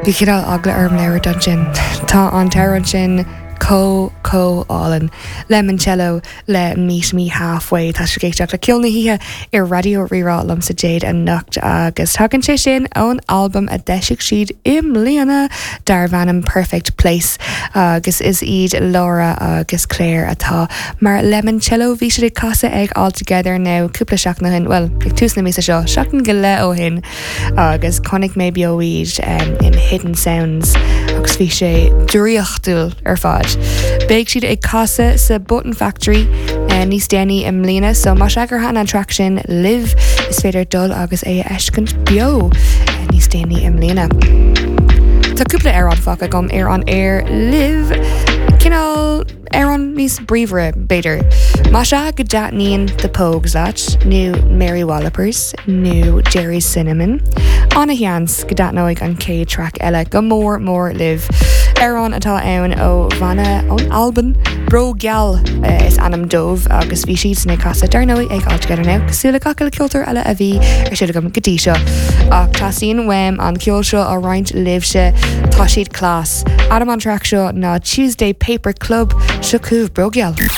Gicéadal agla arm leir don sin. Tá an teran sin Allen Lemoncello le meet me halfway tá géisteach le cilna hithe ar radio rirá lom sa Jade an Nocht agus tugann sé sin ón album a deisiigh siad im líana dar bhanam Perfect Place agus is iad Laura agus Claire atá mar Lemoncello bhí siad casa ag all together now cúpla seach na hin well ag túsna mí seo seachtain go le ó hin agus connic mé bioid in Hidden Sounds agus bhí sé dríochtúil ar fád. Beag siad ag casa sa Button Factory níos déanaí im líana so má se gur hana an track sin Live is féidir dul agus é eiscint bio níos déanaí im líana. Tá cúpla ar an faca gom ar an air Live cinál ar an níos bríomhre beidir. Má se go deatníonn The Pogues at nó Mary Wallopers nó Jerry Cinnamon. Anna Hians go deatnóigh an cé track eile go mór Live. Aron atá ann ó bhana ón Alban Bro Gal is anam dómh agus bhí siad sna casa darnóí ag altogether now cosúla cacail ceoltar eile a bhí ar siad agam gotí seo ach tá síon weim an ceol seo a roint libhse tá siad clás Adam an track seo ná Tuesday Paper Club seo cúh Bro Gal.